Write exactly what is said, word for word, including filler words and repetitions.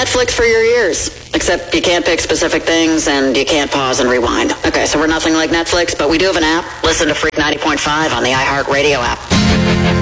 Netflix for your ears, except you can't pick specific things and you can't pause and rewind. Okay, so we're nothing like Netflix, but we do have an app. Listen to Freak ninety point five on the iHeartRadio app.